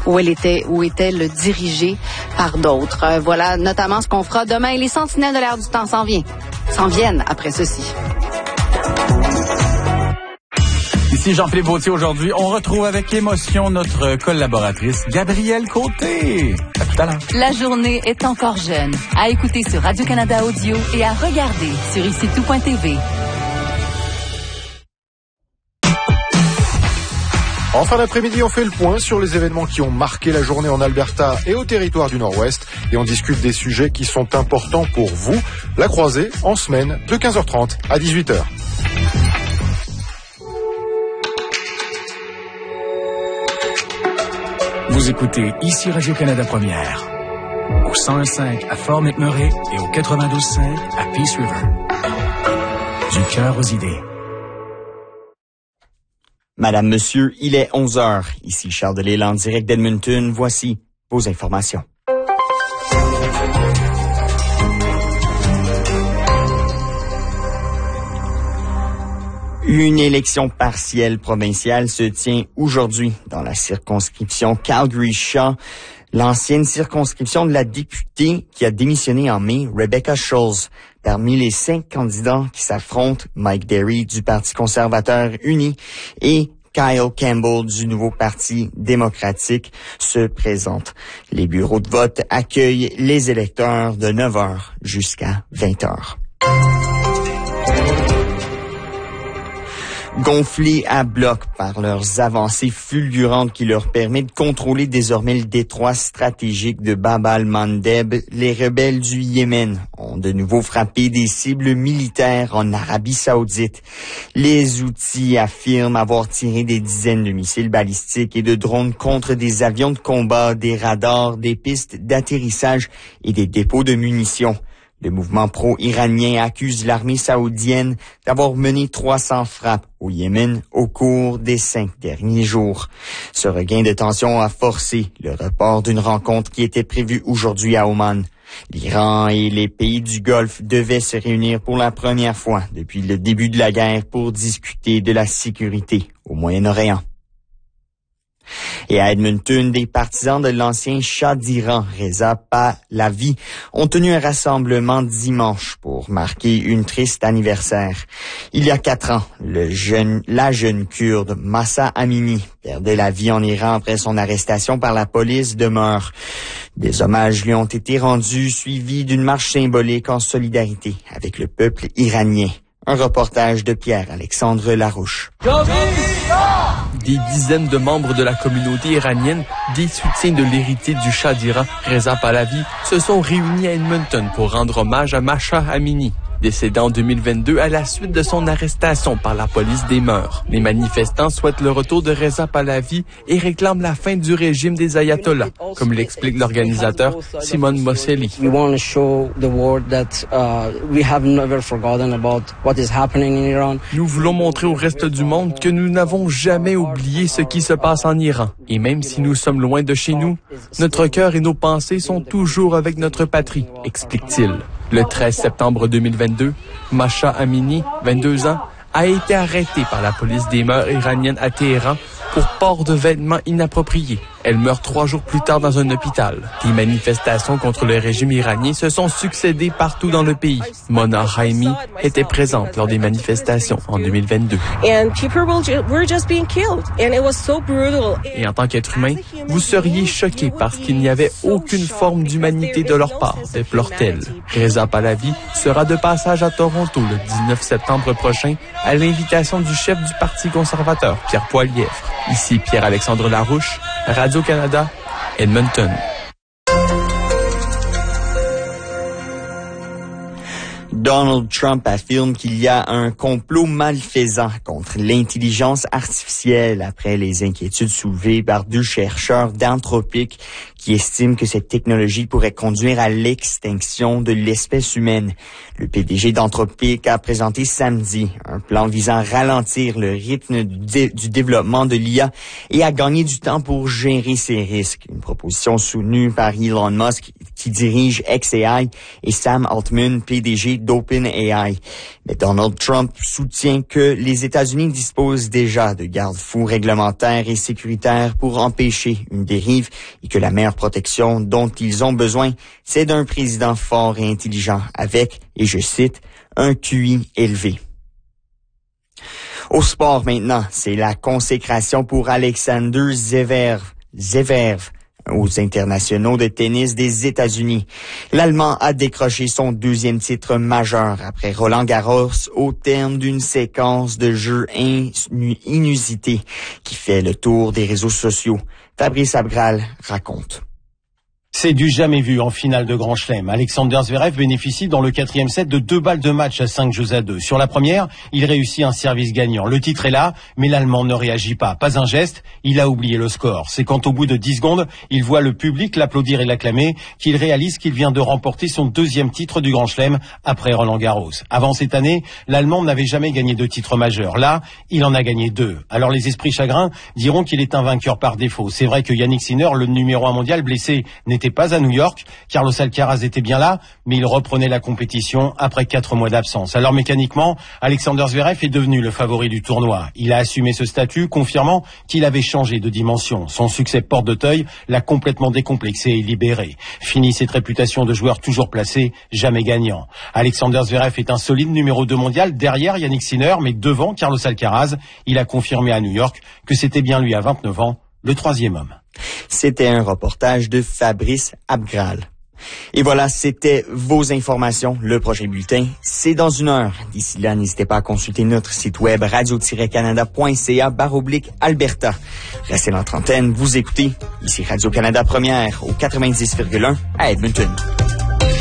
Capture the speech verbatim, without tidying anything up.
où elle était, où était-elle dirigée par d'autres. Euh, voilà notamment ce qu'on fera demain. Les sentinelles de l'air du temps s'en viennent, s'en viennent après ceci. Ici Jean-Philippe Vautier. Aujourd'hui, on retrouve avec émotion notre collaboratrice Gabrielle Côté. À tout à l'heure. La journée est encore jeune. À écouter sur Radio-Canada Audio et à regarder sur ici tout point t v. En fin d'après-midi, on fait le point sur les événements qui ont marqué la journée en Alberta et au territoire du Nord-Ouest. Et on discute des sujets qui sont importants pour vous. La croisée, en semaine, de quinze heures trente à dix-huit heures. Vous écoutez ici Radio-Canada Première, au cent un virgule cinq à Fort McMurray et au quatre-vingt-douze virgule cinq à Peace River. Du cœur aux idées. Madame, Monsieur, il est onze heures. Ici Charles Delisle en direct d'Edmonton. Voici vos informations. Une élection partielle provinciale se tient aujourd'hui dans la circonscription Calgary-Shaw, l'ancienne circonscription de la députée qui a démissionné en mai, Rebecca Schulz. Parmi les cinq candidats qui s'affrontent, Mike Derry du Parti conservateur uni et Kyle Campbell du nouveau Parti démocratique se présentent. Les bureaux de vote accueillent les électeurs de neuf heures jusqu'à vingt heures. Gonflés à bloc par leurs avancées fulgurantes qui leur permettent de contrôler désormais le détroit stratégique de Bab al-Mandeb, les rebelles du Yémen ont de nouveau frappé des cibles militaires en Arabie Saoudite. Les outils affirment avoir tiré des dizaines de missiles balistiques et de drones contre des avions de combat, des radars, des pistes d'atterrissage et des dépôts de munitions. Le mouvement pro-iranien accuse l'armée saoudienne d'avoir mené trois cents frappes au Yémen au cours des cinq derniers jours. Ce regain de tension a forcé le report d'une rencontre qui était prévue aujourd'hui à Oman. L'Iran et les pays du Golfe devaient se réunir pour la première fois depuis le début de la guerre pour discuter de la sécurité au Moyen-Orient. Et à Edmonton, des partisans de l'ancien Shah d'Iran, Reza Pahlavi, ont tenu un rassemblement dimanche pour marquer une triste anniversaire. Il y a quatre ans, le jeune, la jeune kurde Mahsa Amini perdait la vie en Iran après son arrestation par la police de Meur. Des hommages lui ont été rendus, suivis d'une marche symbolique en solidarité avec le peuple iranien. Un reportage de Pierre-Alexandre Larouche. Des dizaines de membres de la communauté iranienne, des soutiens de l'héritier du Shah d'Iran, Reza Pahlavi, se sont réunis à Edmonton pour rendre hommage à Mahsa Amini, décédé en deux mille vingt-deux à la suite de son arrestation par la police des Mœurs. Les manifestants souhaitent le retour de Reza Pahlavi et réclament la fin du régime des ayatollahs, comme l'explique l'organisateur Simon Moselli. Nous voulons montrer au reste du monde que nous n'avons jamais oublié ce qui se passe en Iran. Et même si nous sommes loin de chez nous, notre cœur et nos pensées sont toujours avec notre patrie, explique-t-il. Le treize septembre deux mille vingt-deux, Mahsa Amini, vingt-deux ans, a été arrêtée par la police des mœurs iraniennes à Téhéran pour port de vêtements inappropriés. Elle meurt trois jours plus tard dans un hôpital. Des manifestations contre le régime iranien se sont succédées partout dans le pays. Mona Haimi était présente lors des manifestations en deux mille vingt-deux. Et en tant qu'être humain, vous seriez choqué parce qu'il n'y avait aucune forme d'humanité de leur part, déplore-t-elle. Reza Pahlavi sera de passage à Toronto le dix-neuf septembre prochain à l'invitation du chef du Parti conservateur, Pierre Poilievre. Ici Pierre-Alexandre Larouche, Radio-Canada, Edmonton. Donald Trump affirme qu'il y a un complot malfaisant contre l'intelligence artificielle après les inquiétudes soulevées par deux chercheurs d'Anthropic qui estime que cette technologie pourrait conduire à l'extinction de l'espèce humaine. Le P D G d'Anthropic a présenté samedi un plan visant à ralentir le rythme du développement de l'I A et à gagner du temps pour gérer ses risques. Une proposition soutenue par Elon Musk qui dirige xAI et Sam Altman, P D G d'OpenAI. Mais Donald Trump soutient que les États-Unis disposent déjà de garde-fous réglementaires et sécuritaires pour empêcher une dérive et que la meilleure protection dont ils ont besoin, c'est d'un président fort et intelligent avec, et je cite, un Q I élevé. Au sport maintenant, c'est la consécration pour Alexander Zverev, Zverev aux internationaux de tennis des États-Unis. L'Allemand a décroché son deuxième titre majeur après Roland Garros au terme d'une séquence de jeux inusitée qui fait le tour des réseaux sociaux. Fabrice Abgral raconte. C'est du jamais vu en finale de Grand Chelem. Alexander Zverev bénéficie dans le quatrième set de deux balles de match à cinq jeux à deux. Sur la première, il réussit un service gagnant. Le titre est là, mais l'Allemand ne réagit pas. Pas un geste, il a oublié le score. C'est quand au bout de dix secondes, il voit le public l'applaudir et l'acclamer, qu'il réalise qu'il vient de remporter son deuxième titre du Grand Chelem après Roland Garros. Avant cette année, l'Allemand n'avait jamais gagné de titre majeur. Là, il en a gagné deux. Alors les esprits chagrins diront qu'il est un vainqueur par défaut. C'est vrai que Yannick Sinner, le numéro un mondial blessé, n'était pas à New York. Carlos Alcaraz était bien là, mais il reprenait la compétition après quatre mois d'absence. Alors mécaniquement, Alexander Zverev est devenu le favori du tournoi. Il a assumé ce statut, confirmant qu'il avait changé de dimension. Son succès porte d'Auteuil l'a complètement décomplexé et libéré. Fini cette réputation de joueur toujours placé, jamais gagnant. Alexander Zverev est un solide numéro deux mondial derrière Yannick Sinner, mais devant Carlos Alcaraz. Il a confirmé à New York que c'était bien lui à vingt-neuf ans, le troisième homme. C'était un reportage de Fabrice Abgral. Et voilà, c'était vos informations. Le prochain bulletin, c'est dans une heure. D'ici là, n'hésitez pas à consulter notre site web radio tiret canada point c a barre oblique Alberta. Restez dans la trentaine, vous écoutez. Ici Radio-Canada Première au quatre-vingt-dix virgule un à Edmonton.